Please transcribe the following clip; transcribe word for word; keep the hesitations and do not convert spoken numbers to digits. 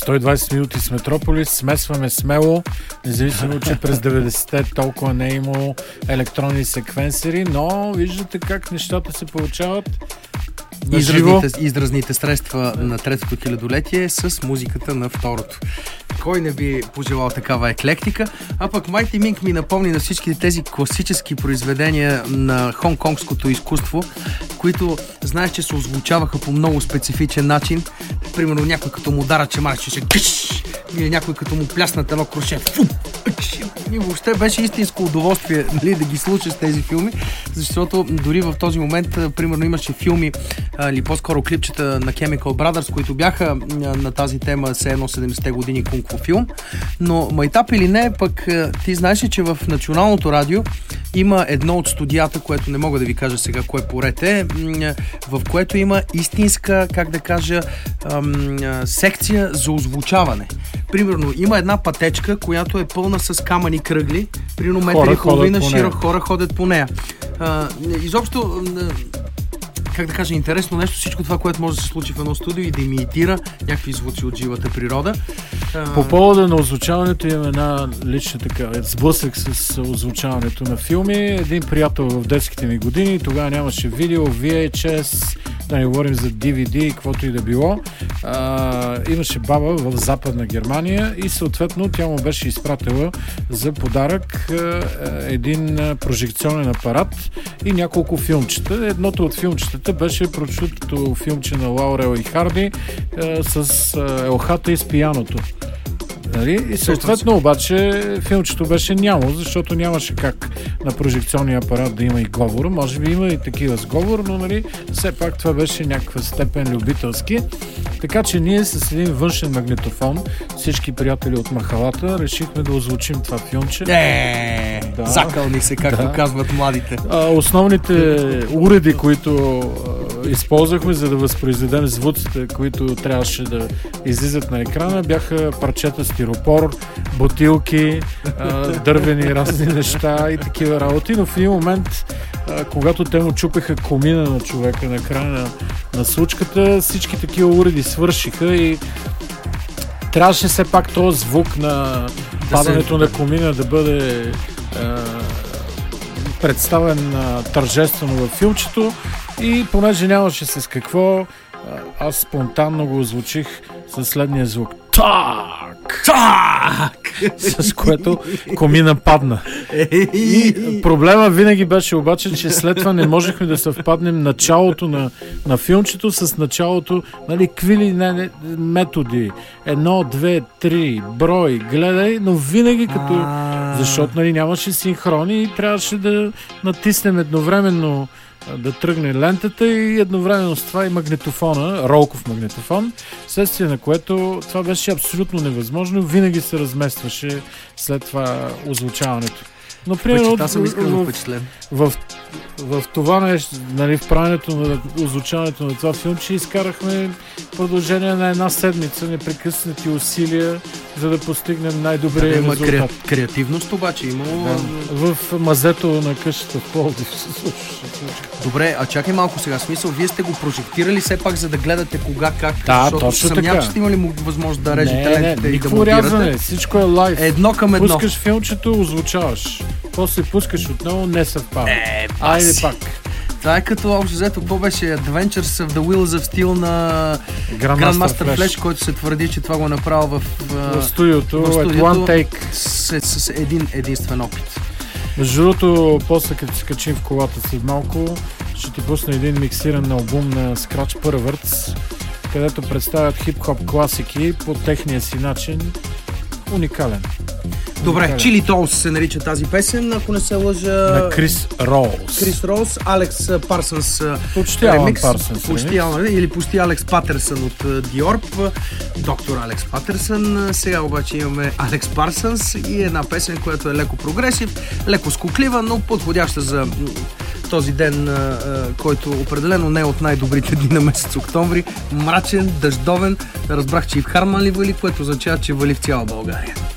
сто и двайсет минути с Метрополис, смесваме смело, независимо, че през деветдесетте толкова не е имало електронни секвенсери, но виждате как нещата се получават. Изразните, изразните средства на третото хилядолетие с музиката на второто. Кой не би пожелал такава еклектика? А пък Mighty Mink ми напомни на всички тези класически произведения на хонконгското изкуство, които знаеш, че се озвучаваха по много специфичен начин. Примерно някой като му дара чемар, че ще киш, или някой като му пляснат едно круше. Фу! И въобще беше истинско удоволствие, нали, да ги слушаш тези филми, защото дори в този момент, примерно, имаше филми или по-скоро клипчета на Chemical Brothers, които бяха на тази тема все едно седемдесетте години кунг-фу филм, но майтап или не, пък ти знаеш, че в Националното радио има едно от студията, което не мога да ви кажа сега кое поред е, в което има истинска, как да кажа, секция за озвучаване. Примерно, има една пътечка, която е пълна с камъни кръгли, примерно метър и половина широк, хора ходят по нея. А, изобщо, как да кажа, интересно нещо, всичко това, което може да се случи в едно студио и да имитира някакви звуци от живата природа. По повода на озвучаването има една лична така сблъсък с озвучаването на филми. Един приятел в детските ми години, тогава нямаше видео, Ви Ейч Ес, да не говорим за Ди Ви Ди, каквото и да било. А, имаше баба в Западна Германия и съответно тя му беше изпратила за подарък един прожекционен апарат и няколко филмчета. Едното от филмчетата беше прочутото филмче на Лаурел и Харди с елхата и с пияното. Нали? И съответно обаче филмчето беше няма, защото нямаше как на прожекционния апарат да има и говор. Може би има и такива с говор, но нали, все пак това беше някаква степен любителски. Така че ние с един външен магнитофон, всички приятели от махалата, решихме да озвучим това филмче. Е, да. Закълни се, както да. казват младите. А, основните уреди, които а, използвахме, за да възпроизведем звуците, които трябваше да излизат на екрана, бяха парчета стиропор, бутилки, а, дървени разни неща и такива работи, но в един момент, а, когато те му чупеха комина на човека на края на, на случката, всички такива уреди свършиха и трябваше все пак този звук на да падането се... на комина да бъде а, представен а, тържествено във филмчето и понеже нямаше с какво, аз спонтанно го озвучих със следния звук. Так! Так! С което комина падна. И проблема винаги беше обаче, че след това не можехме да съвпаднем началото на, на филмчето с началото, нали, квили не, не, методи. Едно, две, три, брой, гледай, но винаги като... Защото, нали, нямаше синхрони и трябваше да натиснем едновременно да тръгне лентата и едновременно с това и магнитофона, ролков магнитофон, следствие на което това беше абсолютно невъзможно, винаги се разместваше след това озвучаването. Но примерно в, в, в, в това нещо, нали, в правенето на озвучаването на това филмче изкарахме продължение на една седмица непрекъснати усилия, за да постигнем най-добрия да, резултат. Има креативност обаче, има... Да, в мазето на къщата в Пловдив се случва. Добре, а чакай малко сега, смисъл, вие сте го прожектирали все пак, за да гледате кога, как, да, защото точно съмнявам, че сте имали възможност да режете лентите и да монтирате. Рязане, всичко е лайв. Едно към едно. Пускаш филмчето, озвучаваш. После пускаш отново, не съвпада. Е, айде пак. Това е като общо взето, какво беше Adventures of the Wheels of Steel на Grandmaster Flash, Flash, който се твърди, че това го е направил в, в студиото, в студиото one take. С, с един единствен опит. Между другото, после като се качим в колата след малко, ще ти пусна един миксиран албум на Scratch Perverts, където представят хип-хоп класики по техния си начин. Уникален. Добре, Чили Толс се нарича тази песен, ако не се лъжа... На Крис Роуз. Крис Роуз, Алекс Парсънс почти Алан Парсънс. Почти Алан, или почти Алекс Патърсън от Диорп. Доктор Алекс Патърсън. Сега обаче имаме Алекс Парсънс и една песен, която е леко прогресив, леко скуклива, но подходяща за този ден, който определено не е от най-добрите дни на месец октомври. Мрачен, дъждовен. Разбрах, че и в Харман ли вали, което означава, че вали в цяла България.